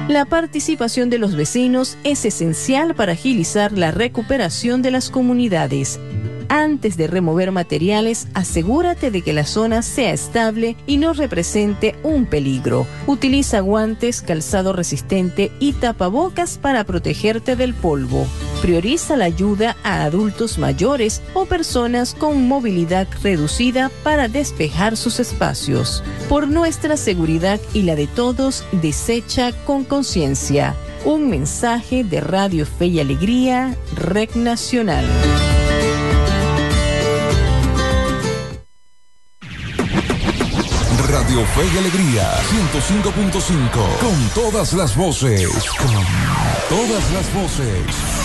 La participación de los vecinos es esencial para agilizar la recuperación de las comunidades. Antes de remover materiales, asegúrate de que la zona sea estable y no represente un peligro. Utiliza guantes, calzado resistente y tapabocas para protegerte del polvo. Prioriza la ayuda a adultos mayores o personas con movilidad reducida para despejar sus espacios. Por nuestra seguridad y la de todos, desecha con conciencia. Un mensaje de Radio Fe y Alegría, Red Nacional. Radio Fe y Alegría 105.5, con todas las voces, con todas las voces.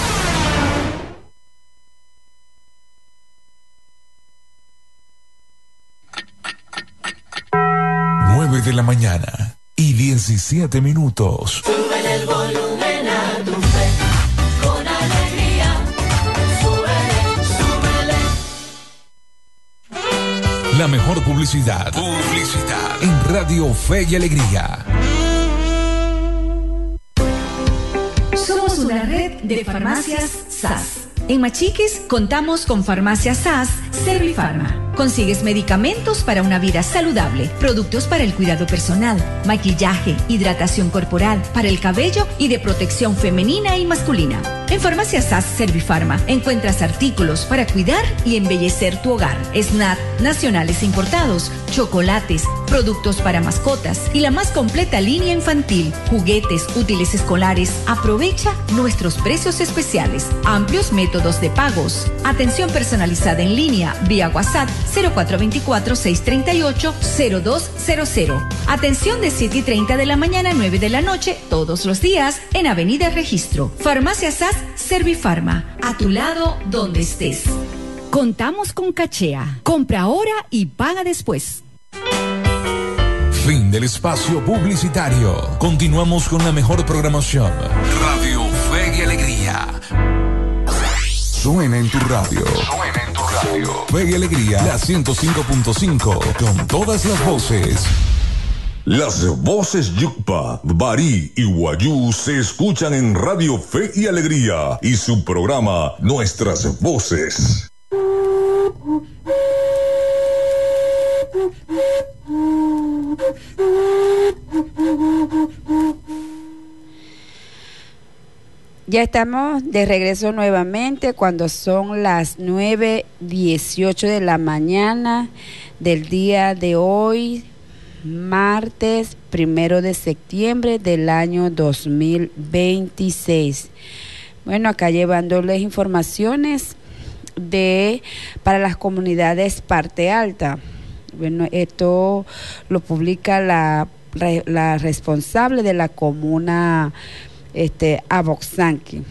Nueve de la mañana y 17 minutos. Súbele el volumen a tu fe, con alegría. Súbele, súbele. La mejor publicidad en Radio Fe y Alegría. Somos una red de farmacias SAS. En Machiques contamos con Farmacia SAS Servifarma. Consigues medicamentos para una vida saludable, productos para el cuidado personal, maquillaje, hidratación corporal, para el cabello y de protección femenina y masculina. En Farmacia SAS Servifarma encuentras artículos para cuidar y embellecer tu hogar, snacks nacionales e importados, chocolates, productos para mascotas y la más completa línea infantil, juguetes, útiles escolares. Aprovecha nuestros precios especiales, amplios métodos de pagos, atención personalizada en línea vía WhatsApp 0424-638-0200. Atención de 7:30 de la mañana a 9 de la noche todos los días en Avenida Registro. Farmacia SAS Servifarma, a tu lado donde estés. Contamos con Cachea. Compra ahora y paga después. Fin del espacio publicitario. Continuamos con la mejor programación. Radio Fe y Alegría. Suena en tu radio. Fe y Alegría, la 105.5, con todas las voces. Las voces Yucpa, Barí y Guayú se escuchan en Radio Fe y Alegría y su programa Nuestras Voces. Ya estamos de regreso nuevamente cuando son las 9:18 de la mañana del día de hoy, martes 1 de septiembre del año 2026. Bueno, acá llevándoles informaciones para las comunidades Parte Alta. Bueno, esto lo publica la responsable de la comuna Aboxanqui,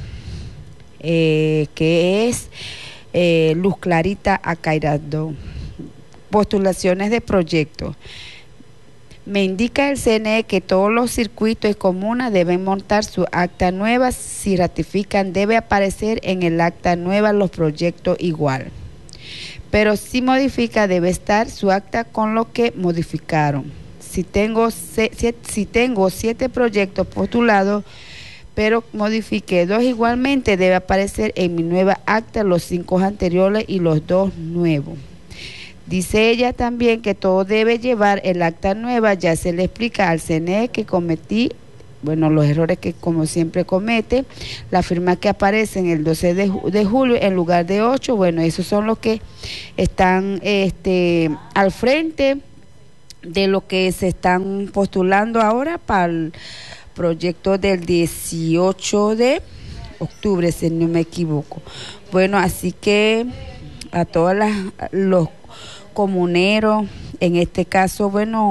que es Luz Clarita Acairado. Postulaciones de proyectos. Me indica el CNE que todos los circuitos y comunas deben montar su acta nueva. Si ratifican, debe aparecer en el acta nueva los proyectos igual. Pero si modifica, debe estar su acta con lo que modificaron. Si tengo 7 proyectos postulados, pero modifiqué 2, igualmente debe aparecer en mi nueva acta los 5 anteriores y los 2 nuevos. Dice ella también que todo debe llevar el acta nueva. Ya se le explica al CNE que cometí, los errores que como siempre comete, la firma que aparece en el 12 de julio en lugar de 8, esos son los que están al frente de lo que se están postulando ahora para el proyecto del 18 de octubre, si no me equivoco. Así que a todos los comuneros, en este caso,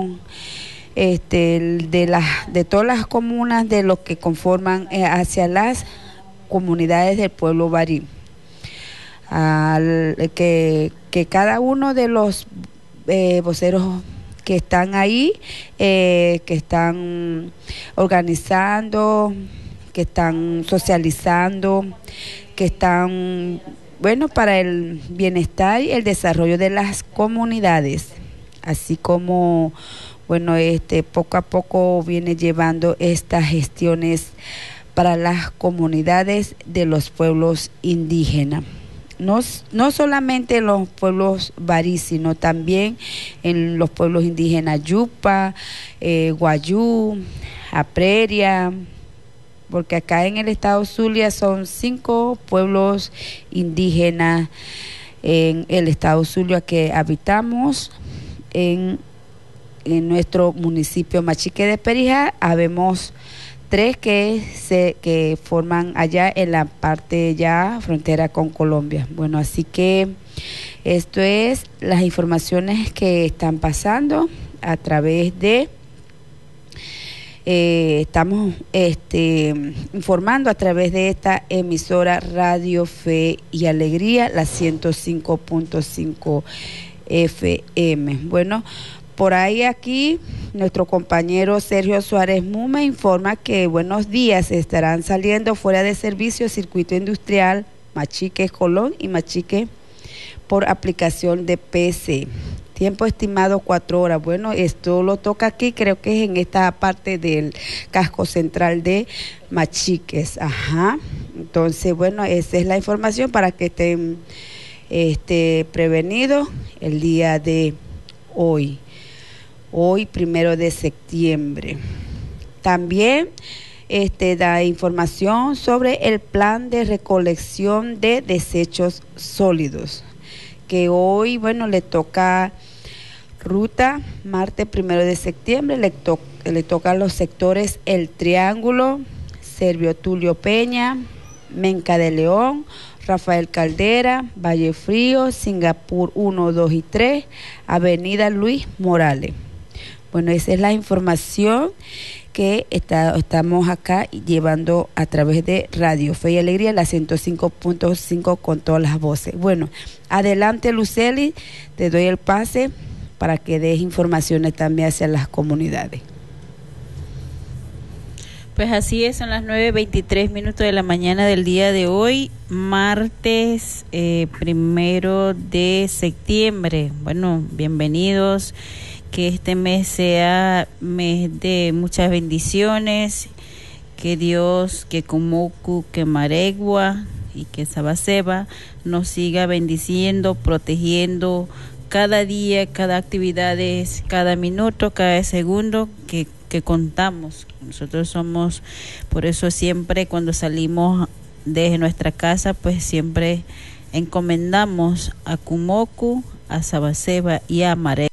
de todas las comunas de los que conforman hacia las comunidades del pueblo Barí, que cada uno de los voceros que están ahí, que están organizando, que están socializando, que están para el bienestar y el desarrollo de las comunidades, así como bueno, poco a poco viene llevando estas gestiones para las comunidades de los pueblos indígenas. No solamente en los pueblos barí, sino también en los pueblos indígenas Yupa, Guayú, Apreria, porque acá en el estado Zulia son 5 pueblos indígenas en el estado Zulia que habitamos. En nuestro municipio Machique de Perijá habemos 3 que forman allá en la parte ya frontera con Colombia. Bueno, así que esto es las informaciones que están pasando a través de estamos informando a través de esta emisora Radio Fe y Alegría, la 105.5 FM. Bueno, por ahí aquí nuestro compañero Sergio Suárez Muma informa que buenos días, estarán saliendo fuera de servicio circuito industrial Machique Colón y Machique por aplicación de PC. Tiempo estimado 4 horas. Bueno, esto lo toca aquí, creo que es en esta parte del casco central de Machiques. Ajá. Entonces, bueno, esa es la información para que estén prevenidos el día de hoy. Hoy, 1 de septiembre. También da información sobre el plan de recolección de desechos sólidos, que hoy, bueno, le toca ruta, martes 1 de septiembre, le toca a los sectores El Triángulo, Servio Tulio Peña, Menca de León, Rafael Caldera, Valle Frío, Singapur 1, 2 y 3, Avenida Luis Morales. Bueno, esa es la información que estamos acá llevando a través de Radio Fe y Alegría, la 105.5 con todas las voces. Bueno, adelante Luceli, te doy el pase para que des informaciones también hacia las comunidades. Pues así es, son las 9:23 de la mañana del día de hoy, martes 1 de septiembre. Bueno, bienvenidos. Que este mes sea mes de muchas bendiciones, que Dios, que Kumoku, que Maregua y que Sabaseba nos siga bendiciendo, protegiendo cada día, cada actividad, cada minuto, cada segundo que contamos. Nosotros somos, por eso siempre cuando salimos desde nuestra casa, pues siempre encomendamos a Kumoku, a Sabaseba y a Maregua.